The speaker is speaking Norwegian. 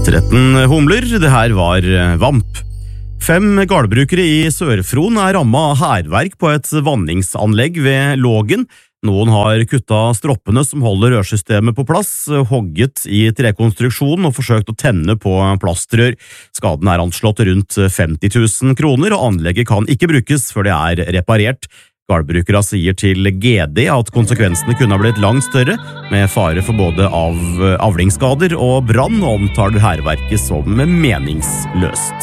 13 humler, det her var Vamp. 5 gårdbrukere i Sør-Fron rammet av hærverk på et vanningsanlegg ved Lågen. Noen har kuttet stroppene som holder rørsystemet på plass, hogget i trekonstruksjonen og forsøkt å tenne på plastrør. Skaden anslått rundt 50 000 kroner, og anlegget kan ikke brukes før det reparert. Gårdbrukere sier til GD at konsekvensene kunne ha blitt langt større, med fare for både avlingsskader og brann, og omtaler hærverket som meningsløst.